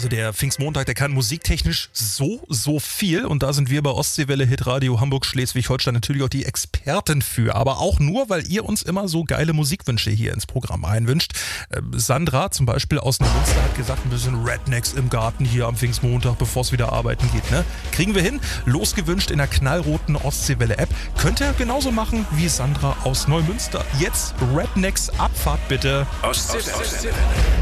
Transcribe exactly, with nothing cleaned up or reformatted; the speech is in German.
Also der Pfingstmontag, der kann musiktechnisch so, so viel und da sind wir bei Ostseewelle Hitradio Hamburg Schleswig-Holstein natürlich auch die Experten für, aber auch nur, weil ihr uns immer so geile Musikwünsche hier ins Programm einwünscht. Äh, Sandra zum Beispiel aus Neumünster hat gesagt, ein bisschen Rednecks im Garten hier am Pfingstmontag, bevor es wieder arbeiten geht. Ne? Kriegen wir hin, losgewünscht in der knallroten Ostseewelle-App. Könnt ihr genauso machen wie Sandra aus Neumünster. Jetzt Rednecks, Abfahrt bitte. Ostseewelle.